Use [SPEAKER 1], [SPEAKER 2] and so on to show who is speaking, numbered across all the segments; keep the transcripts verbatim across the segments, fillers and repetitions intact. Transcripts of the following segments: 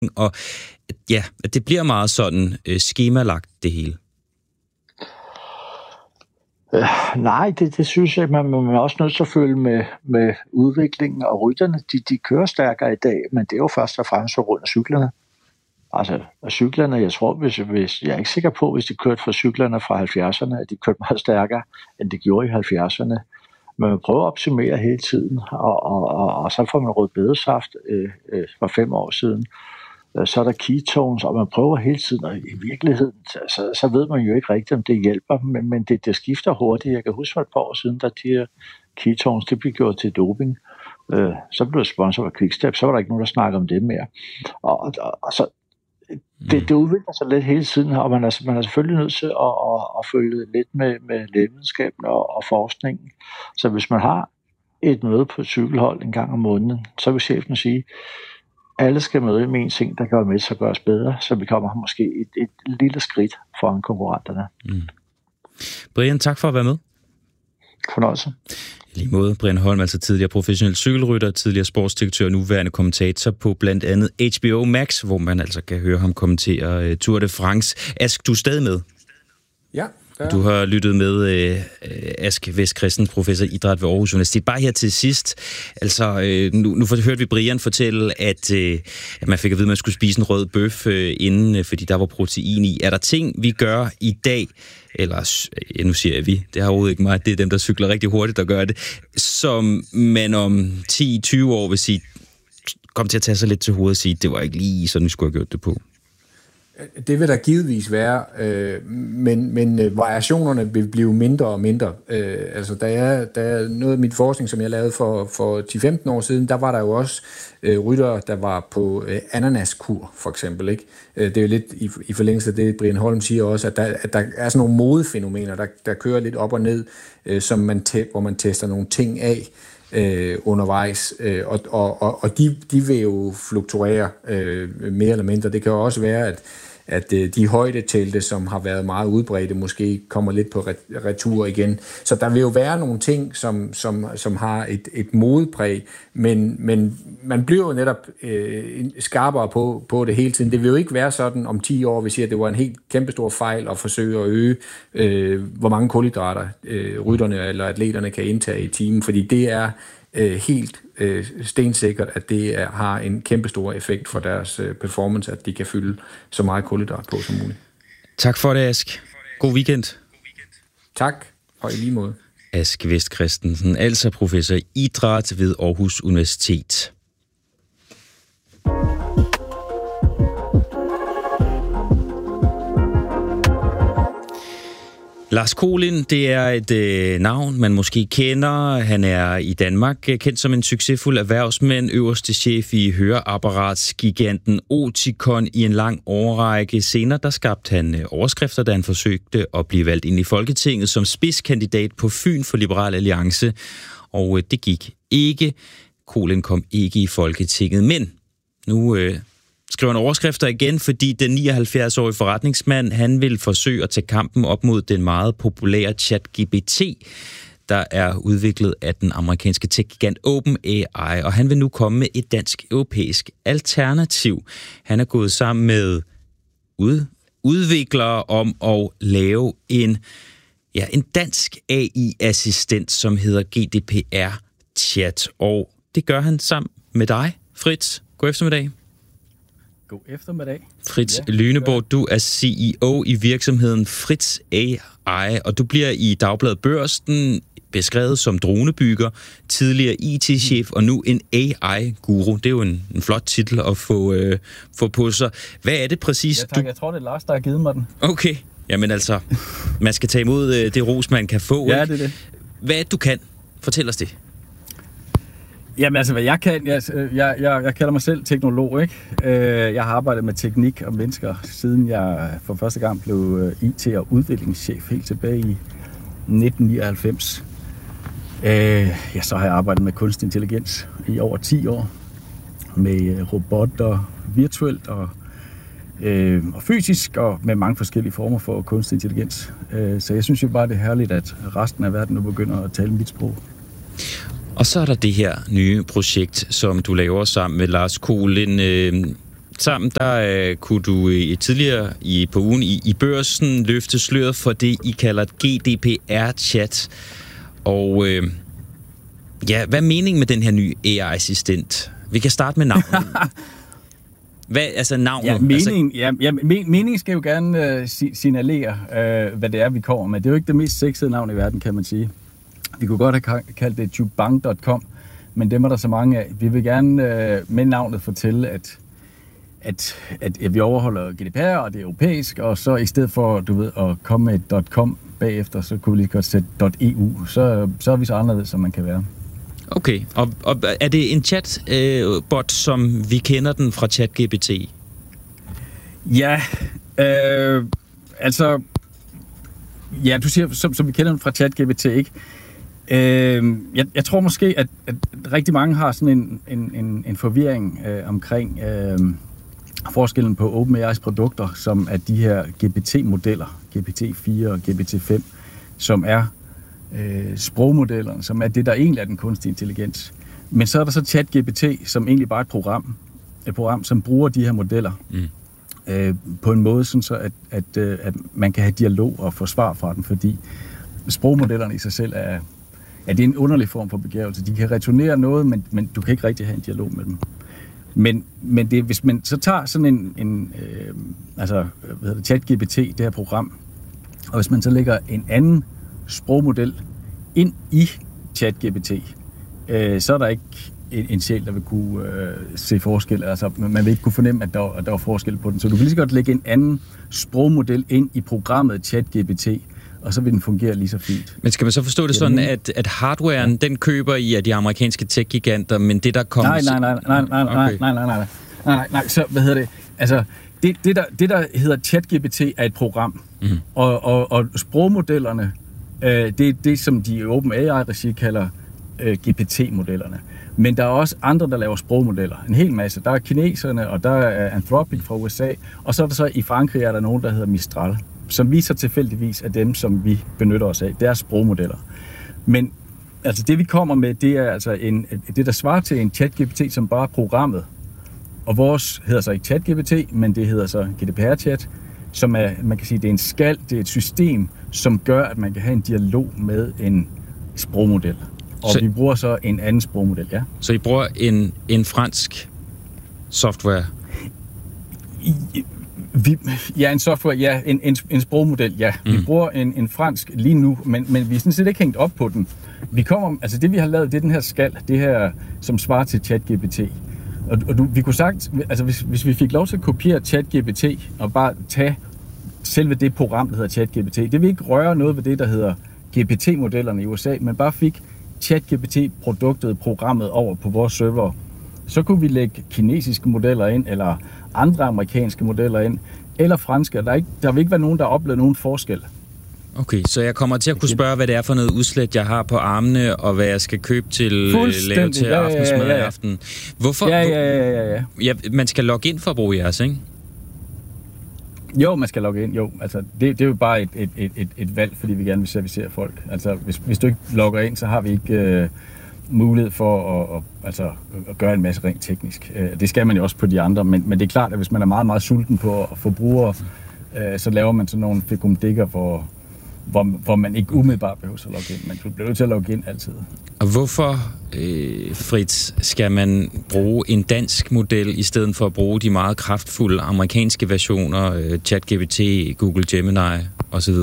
[SPEAKER 1] og ja, at det bliver meget sådan øh, skemalagt det hele.
[SPEAKER 2] Øh, nej, det, det synes jeg, man, man er også nødt til at følge med, med udviklingen, og rytterne, de, de kører stærkere i dag, men det er jo først og fremmest på grund af cyklerne. Altså, cyklerne, jeg tror, hvis, hvis, jeg er ikke sikker på, hvis de kørte for cyklerne fra halvfjerdserne, at de kørte meget stærkere, end de gjorde i halvfjerdserne. Men man prøver at optimere hele tiden, og, og, og, og så får man rødbedesaft øh, øh, for fem år siden. Så er der ketones, og man prøver hele tiden, og i virkeligheden, så, så ved man jo ikke rigtigt, om det hjælper, men, men det, det skifter hurtigt. Jeg kan huske for et par år siden, da de her ketones, det blev gjort til doping. Øh, så blev det sponsoret af Quickstep, så var der ikke nogen, der snakker om det mere. Og, og, og så, det, det udvikler sig lidt hele tiden, og man er, man er selvfølgelig nødt til at, at, at følge lidt med, med lægevidenskaben og, og forskningen. Så hvis man har et møde på et cykelhold en gang om måneden, så vil chefen sige, alle skal møde med en ting, der kan være med til at gøre os bedre, så vi kommer måske et, et lille skridt foran konkurrenterne. Mm.
[SPEAKER 1] Brian, tak for at være med.
[SPEAKER 2] Fornøjelse.
[SPEAKER 1] I lige måde, Brian Holm, altså tidligere professionel cykelrytter, tidligere sportsdirektør og nuværende kommentator på blandt andet H B O Max, hvor man altså kan høre ham kommentere uh, Tour de France. Ask, du er stadig med?
[SPEAKER 3] Ja.
[SPEAKER 1] Du har lyttet med øh, Ask Vest Christen, professor i idræt ved Aarhus Universitet. Bare her til sidst, altså øh, nu, nu hørte vi Brian fortælle, at, øh, at man fik at vide, at man skulle spise en rød bøf øh, inden, øh, fordi der var protein i. Er der ting, vi gør i dag, eller ja, nu siger jeg vi, det har overhovedet ikke mig, det er dem, der cykler rigtig hurtigt, der gør det, som man om ti til tyve år vil sige, kom til at tage sig lidt til hovedet og sige, det var ikke lige sådan, vi skulle have gjort det på?
[SPEAKER 3] Det vil der givetvis være, øh, men, men øh, variationerne vil blive mindre og mindre. Øh, altså, der er, der er noget af mit forskning, som jeg lavede for, for ti til femten år siden, der var der jo også øh, ryttere, der var på øh, ananaskur, for eksempel. Ikke? Øh, det er jo lidt i, i forlængelse af det, Brian Holm siger også, at der, at der er sådan nogle modefænomener, der, der kører lidt op og ned, øh, som man te, hvor man tester nogle ting af øh, undervejs, øh, og, og, og de, de vil jo fluktuere øh, mere eller mindre. Det kan jo også være, at at de højdetelte, som har været meget udbredte, måske kommer lidt på retur igen. Så der vil jo være nogle ting, som, som, som har et, et modepræg, men, men man bliver jo netop øh, skarpere på, på det hele tiden. Det vil jo ikke være sådan om ti år, vi siger, at det var en helt kæmpestor fejl at forsøge at øge, øh, hvor mange kulhydrater øh, rytterne eller atleterne kan indtage i timen, fordi det er øh, helt øh, stensikkert, at det er, har en kæmpestor effekt for deres øh, performance, at de kan fylde så meget kulhydrat på som muligt.
[SPEAKER 1] Tak for det, Ask. God weekend.
[SPEAKER 3] Tak, og i lige måde.
[SPEAKER 1] Ask Vest Christensen, altså professor i idræt ved Aarhus Universitet. Lars Kolind, det er et øh, navn, man måske kender. Han er i Danmark kendt som en succesfuld erhvervsmand, øverste chef i høreapparatsgiganten Oticon i en lang årrække. Senere der skabte han øh, overskrifter, da han forsøgte at blive valgt ind i Folketinget som spidskandidat på Fyn for Liberal Alliance. Og øh, det gik ikke. Kolind kom ikke i Folketinget, men nu Øh, skriver en overskrifter igen, fordi den nioghalvfjerds-årige forretningsmand, han vil forsøge at tage kampen op mod den meget populære ChatGPT, der er udviklet af den amerikanske tech-gigant OpenAI, og han vil nu komme med et dansk-europæisk alternativ. Han er gået sammen med ud, udviklere om at lave en, ja, en dansk A I-assistent, som hedder G D P R-chat, og det gør han sammen med dig, Fritz. God eftermiddag.
[SPEAKER 4] God eftermiddag.
[SPEAKER 1] Fritz ja, Lyneborg, du er C E O i virksomheden Fritz A I, og du bliver i Dagbladet Børsen beskrevet som dronebygger, tidligere I T-chef og nu en A I-guru. Det er jo en, en flot titel at få, øh, få på sig. Hvad er det præcis?
[SPEAKER 4] Ja, tak.
[SPEAKER 1] Du...
[SPEAKER 4] Jeg tror, det er Lars, der har givet mig den.
[SPEAKER 1] Okay. Jamen altså, man skal tage imod øh, det ros, man kan få.
[SPEAKER 4] Ja,
[SPEAKER 1] ikke?
[SPEAKER 4] det er det.
[SPEAKER 1] Hvad er det, du kan? Fortæl os det.
[SPEAKER 4] Jamen altså, hvad jeg kan, jeg, jeg, jeg, jeg kalder mig selv teknolog, ikke? Jeg har arbejdet med teknik og mennesker, siden jeg for første gang blev I T- og udviklingschef helt tilbage i nitten nioghalvfems. Ja, så har jeg arbejdet med kunstig intelligens i over ti år, med robotter virtuelt og, og fysisk, og med mange forskellige former for kunstig intelligens. Så jeg synes jo bare, det er herligt, at resten af verden nu begynder at tale mit sprog. Og
[SPEAKER 1] så er der det her nye projekt, som du laver sammen med Lars Kolind. talte sammen, der øh, kunne du øh, tidligere i, på ugen i, i Børsen løfte sløret for det, I kalder G D P R-chat. Og øh, ja, hvad er meningen med den her nye A I-assistent? Vi kan starte med navnet. Hvad, altså navnet?
[SPEAKER 4] Ja, mening,
[SPEAKER 1] altså...
[SPEAKER 4] ja, ja, meningen skal jo gerne øh, signalere, øh, hvad det er, vi kommer med. Det er jo ikke det mest sexede navn i verden, kan man sige. Vi kunne godt have kaldt det tubebang punktum com, men dem er der så mange af. Vi vil gerne øh, med navnet fortælle, at, at, at, at vi overholder G D P R, og det er europæisk, og så i stedet for, du ved, at komme med et .com bagefter, så kunne vi lige godt sætte .e u. Så, så er vi så anderledes, som man kan være.
[SPEAKER 1] Okay, og, og er det en chatbot, øh, som vi kender den fra ChatGPT?
[SPEAKER 4] Ja, øh, altså... Ja, du siger, som, som vi kender den fra ChatGPT, ikke? Øh, jeg, jeg tror måske, at, at rigtig mange har sådan en, en, en, en forvirring øh, omkring øh, forskellen på OpenAI's produkter, som er de her G P T-modeller, G P T fire og G P T fem, som er øh, sprogmodellerne, som er det, der egentlig er den kunstige intelligens. Men så er der så ChatGPT, som egentlig bare er et program, et program, som bruger de her modeller. Mm. Øh, på en måde, sådan så at, at, øh, at man kan have dialog og få svar fra dem, fordi sprogmodellerne i sig selv er, ja, det er en underlig form for begævelse. De kan returnere noget, men, men du kan ikke rigtig have en dialog med dem. Men, men det, hvis man så tager sådan en, en øh, altså, hvad hedder det, ChatGPT, det her program, og hvis man så lægger en anden sprogmodel ind i ChatGPT, øh, så er der ikke en, en sjæl, der vil kunne øh, se forskel. Altså, man vil ikke kunne fornemme, at der, at der var forskel på den. Så du kan lige så godt lægge en anden sprogmodel ind i programmet ChatGPT, og så vil den fungere lige så fint.
[SPEAKER 1] Men skal man så forstå det sådan, at, at hardwaren, den køber I af de amerikanske tech-giganter, men det der kommer...
[SPEAKER 4] Nej, nej, nej, nej, nej, nej, okay. nej, nej, nej, nej, nej, nej, så hvad hedder det? Altså, det, det, der, det der hedder ChatGPT er et program, mm-hmm. og, og, og sprogmodellerne, øh, det er det, som de i OpenAI-regi kalder øh, G P T-modellerne. Men der er også andre, der laver sprogmodeller. En hel masse. Der er kineserne, og der er Anthropic fra U S A, og så er der så i Frankrig er der nogen, der hedder Mistral, som viser tilfældigvis af dem, som vi benytter os af. Det er sprogmodeller. Men altså det, vi kommer med, det er altså en, det, der svarer til en ChatGPT, som bare er programmet. Og vores hedder så ikke ChatGPT, men det hedder så G D P R-chat, som er, man kan sige, det er en skal, det er et system, som gør, at man kan have en dialog med en sprogmodel. Og så, vi bruger så en anden sprogmodel, ja.
[SPEAKER 1] Så I bruger en, en fransk software?
[SPEAKER 4] I, vi, ja, en software, ja. En, en, en sprogmodel, ja. Mm. Vi bruger en, en fransk lige nu, men, men vi er sådan set ikke hængt op på den. Vi kommer, altså det vi har lavet, det er den her skal, det her, som svarer til ChatGPT. Og, og du, vi kunne sagt, altså hvis, hvis vi fik lov til at kopiere ChatGPT og bare tage selve det program, der hedder ChatGPT, det vil ikke røre noget ved det, der hedder G P T-modellerne i U S A, men bare fik ChatGPT-produktet, programmet over på vores server, så kunne vi lægge kinesiske modeller ind, eller andre amerikanske modeller ind, eller franske. Der, ikke, der vil ikke være nogen, der har oplevet nogen forskel.
[SPEAKER 1] Okay, så jeg kommer til at kunne spørge, hvad det er for noget udslæt, jeg har på armene, og hvad jeg skal købe til lave til
[SPEAKER 4] ja,
[SPEAKER 1] aftensmad
[SPEAKER 4] ja, ja, ja.
[SPEAKER 1] i aften. Hvorfor?
[SPEAKER 4] Ja, ja, ja, ja, ja.
[SPEAKER 1] ja. Man skal logge ind for at bruge jeres, ikke?
[SPEAKER 4] Jo, man skal logge ind, jo. Altså, det, det er jo bare et, et, et, et, et valg, fordi vi gerne vil servicere folk. Altså, hvis, hvis du ikke logger ind, så har vi ikke øh, mulighed for at, at, altså, at gøre en masse rent teknisk. Øh, det skal man jo også på de andre, men, men det er klart, at hvis man er meget, meget sulten på at få brugere, øh, så laver man sådan nogle fikumdikker, hvor, hvor, hvor man ikke umiddelbart behøver at logge ind, men du bliver nødt til at logge ind altid.
[SPEAKER 1] Og hvorfor, øh, Fritz, skal man bruge en dansk model i stedet for at bruge de meget kraftfulde amerikanske versioner, øh, ChatGPT, Google Gemini osv.?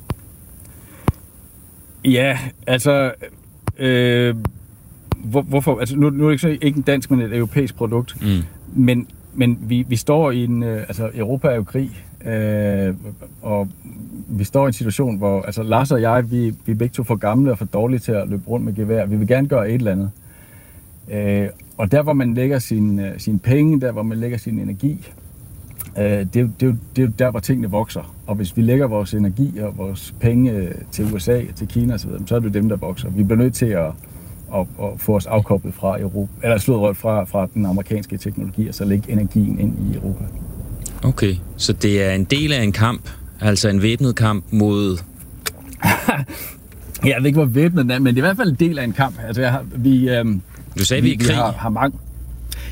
[SPEAKER 4] Ja, altså, øh, hvor, hvorfor? Altså, nu, nu er det ikke, ikke en dansk, men et europæisk produkt, mm. men, men vi, vi står i en, øh, altså Europa er jo krig, øh, og vi står i en situation, hvor altså Lars og jeg, vi, vi er begge to for gamle og for dårlige til at løbe rundt med gevær. Vi vil gerne gøre et eller andet. Øh, og der, hvor man lægger sin, sin penge, der, hvor man lægger sin energi, øh, det, er jo, det, er jo, det er jo der, hvor tingene vokser. Og hvis vi lægger vores energi og vores penge til U S A, til Kina osv., så er det dem, der vokser. Vi bliver nødt til at, at, at få os afkoblet fra Europa, eller slået fra, fra den amerikanske teknologi, og så lægge energien ind i Europa.
[SPEAKER 1] Okay, så det er en del af en kamp, altså en væbnet kamp mod...
[SPEAKER 4] Jeg ved ikke, hvor væbnet den er, men det er i hvert fald en del af en kamp. Altså, jeg har, vi, øhm,
[SPEAKER 1] du sagde, vi, vi er i krig.
[SPEAKER 4] Har, har mange...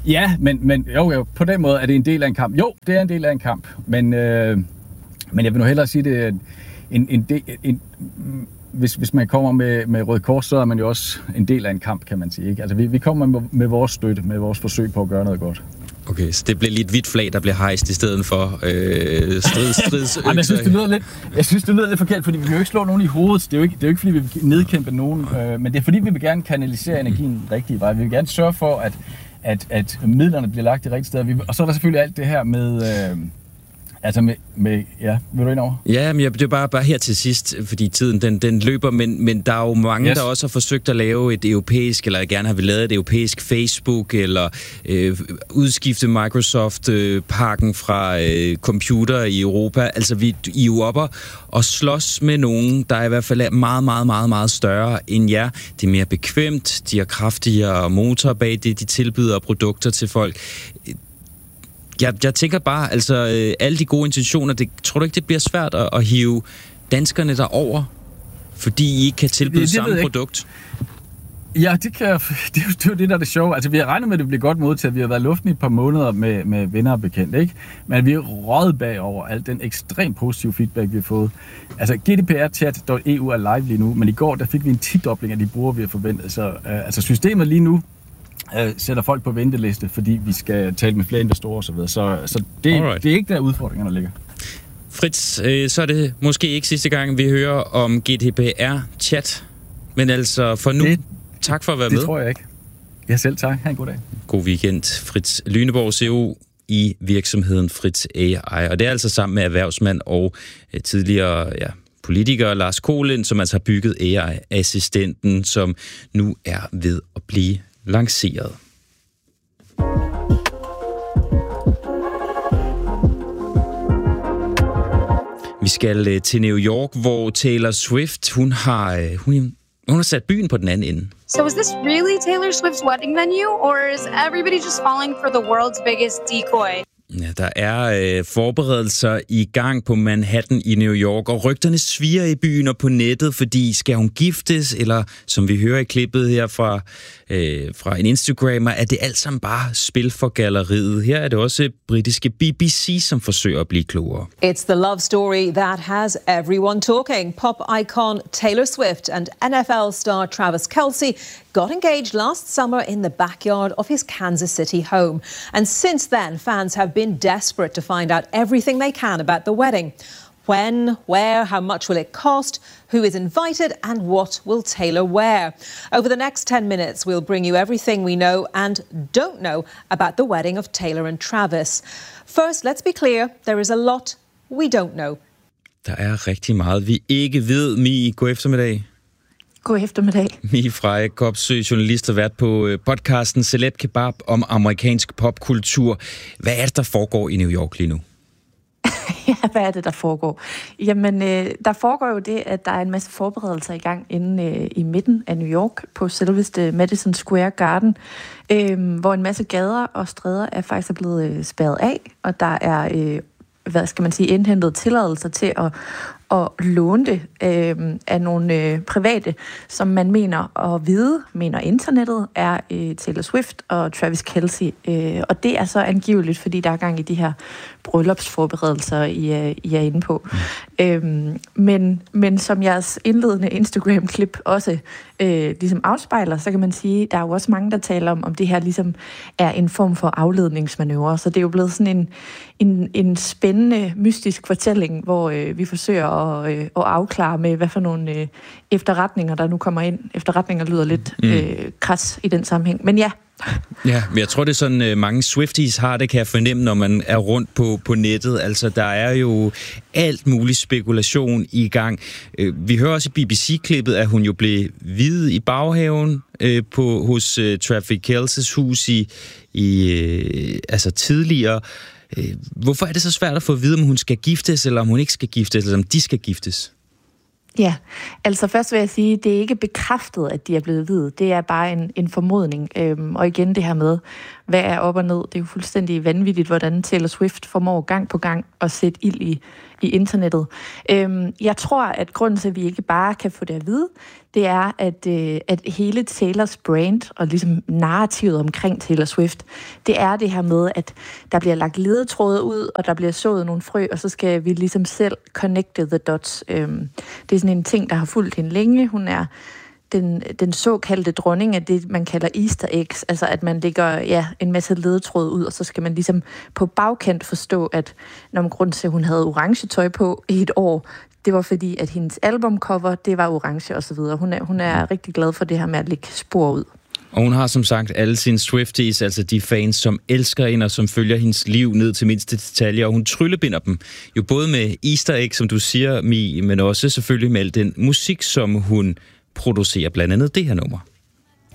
[SPEAKER 4] Ja, men, men jo, jo, på den måde er det en del af en kamp. Jo, det er en del af en kamp, men, øh, men jeg vil nu hellere sige, det er en, en del... En, Hvis, hvis man kommer med, med Røde Kors, så er man jo også en del af en kamp, kan man sige. Ikke? Altså, vi, vi kommer med, med vores støtte, med vores forsøg på at gøre noget godt.
[SPEAKER 1] Okay, så det bliver lidt hvidt flag, der bliver hejst i stedet for øh, strids, strids
[SPEAKER 4] Ej, jeg synes, det lyder lidt, jeg synes, det lyder lidt forkert, fordi vi vil jo ikke slå nogen i hovedet. Det er jo ikke, det er jo ikke fordi vi vil nedkæmpe nogen, øh, men det er fordi, vi vil gerne kanalisere energien rigtige vej. Vi vil gerne sørge for, at, at, at midlerne bliver lagt i rigtige steder. Vi, og så er der selvfølgelig alt det her med... Øh, Altså med, med, ja, vil du ind over?
[SPEAKER 1] Ja, men det er bare, bare her til sidst, fordi tiden den, den løber, men, men der er jo mange, yes. der også har forsøgt at lave et europæisk, eller gerne har vi lavet et europæisk Facebook, eller øh, udskifte Microsoft-pakken øh, fra øh, computer i Europa. Altså, vi I er jo oppe og slås med nogen, der er i hvert fald meget, meget, meget, meget større end jer. Det er mere bekvemt, de har kraftigere motor bag det, de tilbyder produkter til folk. Jeg, jeg tænker bare, altså øh, alle de gode intentioner, det, tror du ikke, det bliver svært at, at hive danskerne derover, fordi I ikke kan tilbyde det, det samme produkt?
[SPEAKER 4] Ja, det, kan, det, er jo, det er jo det, der er det sjove. Altså, vi har regnet med, at det bliver godt modtaget. Vi har været i luften i et par måneder med, med venner og bekendte, ikke? Men vi er røget bagover alt den ekstremt positive feedback, vi har fået. Altså, G D P R chat punktum E U er live lige nu, men i går, der fik vi en tidobling af de brugere, vi har forventet. Så øh, altså, systemet lige nu øh, sætter folk på venteliste, fordi vi skal tale med flere investorer og så videre. Så, så det, det er ikke der udfordringerne ligger.
[SPEAKER 1] Fritz, øh, så er det måske ikke sidste gang, vi hører om G D P R chat, men altså for nu, det, tak for at være
[SPEAKER 4] det
[SPEAKER 1] med.
[SPEAKER 4] Det tror jeg ikke. Ja, selv tak. Ha' en god dag.
[SPEAKER 1] God weekend. Fritz Lyneborg, C E O i virksomheden Fritz A I. Og det er altså sammen med erhvervsmand og øh, tidligere ja, politiker Lars Kolind, som altså har bygget A I-assistenten, som nu er ved at blive lanceret. Vi skal til New York, hvor Taylor Swift, hun har, hun, hun har sat byen på den anden ende.
[SPEAKER 5] So is this really Taylor Swift's wedding venue, or is everybody just falling for the world's biggest decoy?
[SPEAKER 1] Ja, der er øh, forberedelser i gang på Manhattan i New York, og rygterne sviger i byen og på nettet, fordi skal hun giftes, eller som vi hører i klippet her fra, øh, fra en Instagrammer, er det alt sammen bare spil for galleriet. Her er det også britiske B B C, som forsøger at blive klogere.
[SPEAKER 6] It's the love story that has everyone talking. Pop icon Taylor Swift and N F L star Travis Kelce got engaged last summer in the backyard of his Kansas City home. And since then, fans have been desperate to find out everything they can about the wedding. When, where, how much will it cost, who is invited, and what will Taylor wear? Over the next ten minutes, we'll bring you everything we know and don't know about the wedding of Taylor and Travis. First, let's be clear, there is a lot we don't know.
[SPEAKER 1] Der er rigtig meget, vi ikke ved. Mi, god eftermiddag.
[SPEAKER 7] God eftermiddag.
[SPEAKER 1] Mi Freje Kopsø, journalist og vært på podcasten Celeb Kebab om amerikansk popkultur. Hvad er det, der foregår i New York lige nu?
[SPEAKER 7] Ja, hvad er det, der foregår? Jamen, øh, der foregår jo det, at der er en masse forberedelser i gang inde øh, i midten af New York på selveste Madison Square Garden, øh, hvor en masse gader og stræder er faktisk er blevet øh, spærret af, og der er, øh, hvad skal man sige, indhentet tilladelser til at og låne det øh, af nogle øh, private, som man mener at vide, mener internettet, er øh, Taylor Swift og Travis Kelce. Øh, og det er så angiveligt, fordi der er gang i de her bryllupsforberedelser, I er, I er inde på. Mm. Øh, men, men som jeres indledende Instagram-klip også øh, ligesom afspejler, så kan man sige, der er jo også mange, der taler om, om det her ligesom er en form for afledningsmanøvre. Så det er jo blevet sådan en, en, en spændende, mystisk fortælling, hvor øh, vi forsøger at Og, øh, og afklare med, hvad for nogle øh, efterretninger, der nu kommer ind. Efterretninger lyder lidt mm. øh, kras i den sammenhæng. Men ja.
[SPEAKER 1] Ja, men jeg tror, det er sådan, øh, mange Swifties har det, kan jeg fornemme, når man er rundt på, på nettet. Altså, der er jo alt mulig spekulation i gang. Øh, vi hører også i B B C-klippet, at hun jo blev viet i baghaven øh, på, hos øh, Travis Kelces hus i, i øh, altså tidligere. Hvorfor er det så svært at få at vide, om hun skal giftes, eller om hun ikke skal giftes, eller om de skal giftes?
[SPEAKER 7] Ja, altså først vil jeg sige, det er ikke bekræftet, at de er blevet viet. Det er bare en, en formodning. Øhm, og igen det her med, hvad er op og ned. Det er jo fuldstændig vanvittigt, hvordan Taylor Swift formår gang på gang at sætte ild i, i internettet. Øhm, jeg tror, at grunden til, at vi ikke bare kan få det at vide, det er, at, øh, at hele Taylors brand og ligesom narrativet omkring Taylor Swift, det er det her med, at der bliver lagt ledetråde ud, og der bliver sået nogle frø, og så skal vi ligesom selv connecte the dots. Øhm, det er sådan en ting, der har fulgt hende længe. Hun er den, den såkaldte dronning af det, man kalder Easter eggs, altså at man lægger ja, en masse ledetråd ud, og så skal man ligesom på bagkant forstå, at når man grund til, at hun havde orange tøj på i et år, det var fordi, at hendes albumcover, det var orange og så videre. Hun er, hun er rigtig glad for det her med at lægge spor ud.
[SPEAKER 1] Og hun har som sagt alle sine Swifties, altså de fans, som elsker hende og som følger hendes liv ned til mindste detaljer, og hun tryllebinder dem jo både med Easter egg, som du siger, Mi, men også selvfølgelig med al den musik, som hun producerer, blandt andet det her nummer.